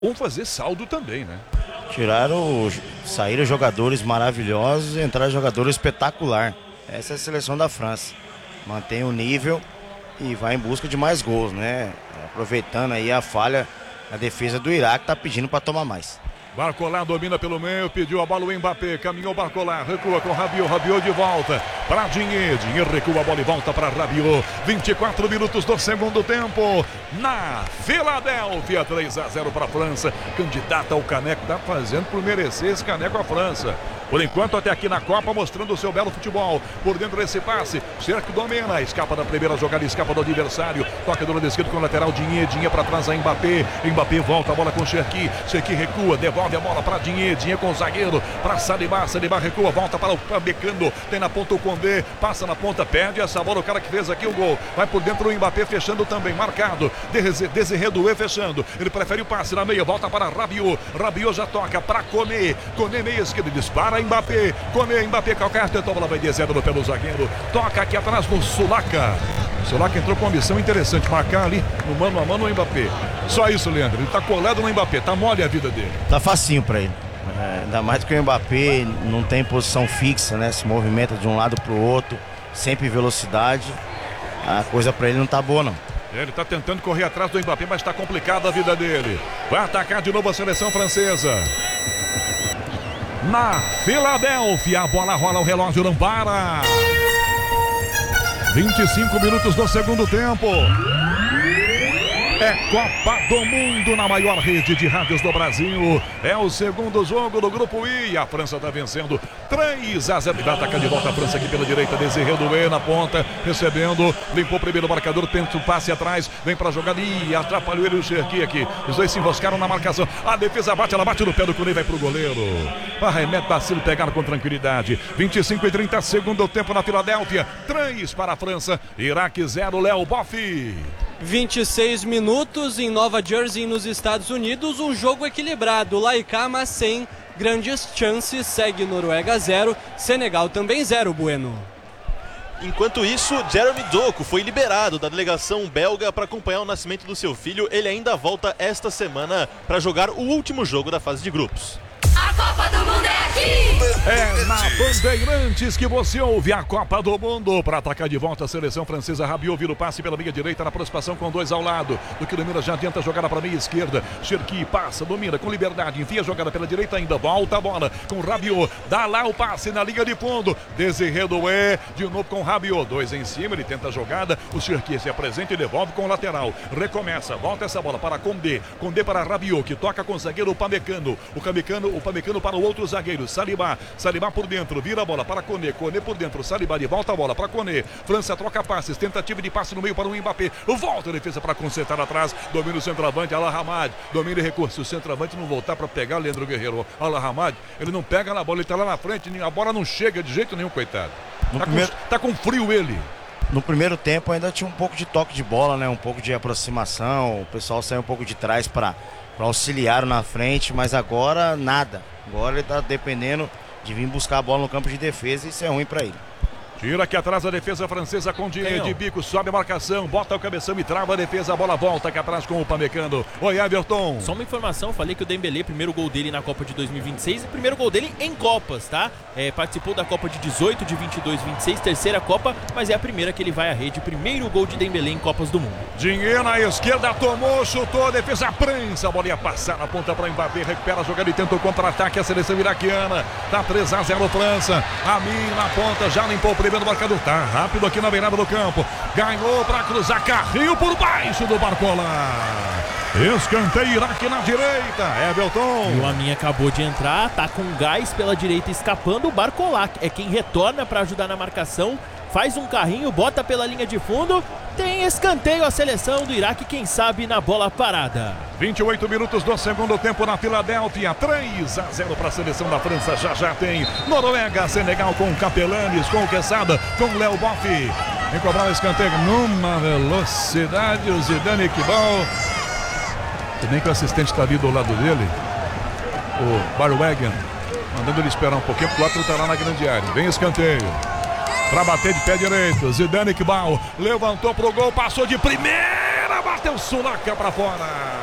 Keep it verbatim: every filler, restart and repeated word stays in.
Vão fazer saldo também, né? Tiraram, saíram jogadores maravilhosos e entraram jogadores espetacular. Essa é a seleção da França. Mantém o nível e vai em busca de mais gols, né? Aproveitando aí a falha na defesa do Iraque, tá pedindo para tomar mais. Barcola domina pelo meio, pediu a bola o Mbappé, caminhou Barcola, recua com Rabiot, Rabiot de volta para Dinhe, Dinhe recua a bola e volta para Rabiot. vinte e quatro minutos do segundo tempo, na Filadélfia, três a zero para a França. Candidata ao caneco, tá fazendo por merecer esse caneco a França. Por enquanto, até aqui na Copa, mostrando o seu belo futebol. Por dentro desse passe, Cerco domina, escapa da primeira jogada, escapa do adversário. Toca do lado esquerdo com o lateral, Dinhe, Dinhe para trás a Mbappé. Mbappé volta a bola com Cherki, Cherki recua, devolve a bola para Dinhe, Dinhe com o zagueiro, para Saliba, Saliba recua, volta para o Pamecano, tem na ponta o Condé, passa na ponta, perde essa bola, o cara que fez aqui o gol. Vai por dentro o Mbappé, fechando também, marcado. Desiré Doué fechando, ele prefere o passe na meia, volta para Rabiot. Rabiot já toca para Koné, Koné meia esquerda, dispara Mbappé, Koné, Mbappé calcanhar, tentou a bola, vai descendo pelo zagueiro, toca aqui atrás no Sulaka. O Sulaka entrou com uma missão interessante, marcar ali no mano a mano o Mbappé. Só isso, Leandro, ele tá colado no Mbappé, tá mole a vida dele. Tá facinho para ele. É, ainda mais que o Mbappé não tem posição fixa, né? Se movimenta de um lado pro outro, sempre velocidade. A coisa para ele não tá boa, não. Ele tá tentando correr atrás do Mbappé, mas tá complicada a vida dele. Vai atacar de novo a seleção francesa. Na Filadélfia, a bola rola, o relógio não para. vinte e cinco minutos do segundo tempo. É Copa do Mundo na maior rede de rádios do Brasil. É o segundo jogo do Grupo I. A França está vencendo três a zero. Vai atacar de volta a França aqui pela direita. Desiré Doué na ponta, recebendo. Limpou o primeiro marcador, tenta o passe atrás. Vem para a jogada e atrapalhou ele e o Cherki aqui. Os dois se enroscaram na marcação. A defesa bate, ela bate no pé do Koné, vai para o goleiro. Arremete Bacilo, pegaram com tranquilidade. vinte e cinco e trinta, segundo tempo na Filadélfia. três para a França. Iraque zero, Léo Boff. vinte e seis minutos em Nova Jersey, nos Estados Unidos, um jogo equilibrado, lá e cá, mas sem grandes chances. Segue Noruega zero, Senegal também zero, Bueno. Enquanto isso, Jeremy Doku foi liberado da delegação belga para acompanhar o nascimento do seu filho. Ele ainda volta esta semana para jogar o último jogo da fase de grupos. A Copa do Mundo é aqui! É na Bandeirantes que você ouve a Copa do Mundo. Para atacar de volta a seleção francesa, Rabiot vira o passe pela meia direita na aproximação com dois ao lado. Do que domina, já adianta a jogada para a meia esquerda. Cherki passa, domina com liberdade, enfia a jogada pela direita ainda, volta a bola com Rabiot. Dá lá o passe na linha de fundo. Desiré Doué, de novo com Rabiot. Dois em cima, ele tenta a jogada. O Cherki se apresenta e devolve com o lateral. Recomeça, volta essa bola para Condé. Condé para Rabiot, que toca com o zagueiro Pamecano. O Pamecano, o Pamecano para o outro zagueiro, Saliba. Saliba por dentro, vira a bola para Koné. Koné por dentro, Saliba de volta a bola para Koné. França troca passes, tentativa de passe no meio para o Mbappé. Volta a defesa para consertar atrás. Domina o centroavante, Al Hamad. Domina e recurso. Se o centroavante não voltar para pegar Leandro Guerreiro, Al Hamad, ele não pega na bola, ele tá lá na frente, a bola não chega de jeito nenhum, coitado. Tá, primeiro... com, tá com frio ele. No primeiro tempo ainda tinha um pouco de toque de bola, né? Um pouco de aproximação. O pessoal saiu um pouco de trás para auxiliar na frente, mas agora nada. Agora ele tá dependendo de vir buscar a bola no campo de defesa e isso é ruim para ele. Tira aqui atrás a defesa francesa com Dinhe de bico, sobe a marcação, bota o cabeção e trava a defesa, a bola volta aqui atrás com o Pamecano. Oi, Everton. Só uma informação, falei que o Dembélé, primeiro gol dele na Copa de dois mil e vinte e seis, e primeiro gol dele em Copas, tá? É, participou da Copa de dezoito, de vinte e dois, vinte e seis, terceira Copa, mas é a primeira que ele vai à rede, primeiro gol de Dembélé em Copas do Mundo. Dinhe na esquerda, tomou, chutou, a defesa prensa, a bola ia passar na ponta para Mbappé, recupera a jogada e tenta o contra-ataque, a seleção iraquiana, tá três a zero França, Amin na ponta, já limpou o primeiro marcador, tá rápido aqui na beirada do campo, ganhou para cruzar, carrinho por baixo do Barcola. Escanteio Iraque na direita, Everton. E o Amin acabou de entrar, tá com gás pela direita escapando, o Barcola é quem retorna para ajudar na marcação, faz um carrinho, bota pela linha de fundo, tem escanteio a seleção do Iraque, quem sabe na bola parada. vinte e oito minutos do segundo tempo na Filadélfia, três a zero para a seleção da França. Já já tem Noruega, Senegal com Capelanes, com Quesada, com Léo Boff. Vem cobrar o escanteio numa velocidade, o Zidane Iqbal. Se bem que o assistente está ali do lado dele, o Barwagen, mandando ele esperar um pouquinho, porque o outro está lá na grande área. Vem escanteio. Para bater de pé direito, Zidane Iqbal levantou pro gol, passou de primeira, bateu Sulaka para fora.